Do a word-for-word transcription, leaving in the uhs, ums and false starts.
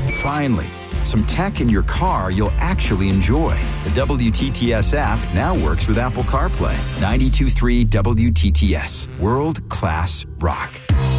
Finally, some tech in your car you'll actually enjoy. The W T T S app now works with Apple CarPlay. ninety-two point three W T T S. World-class rock.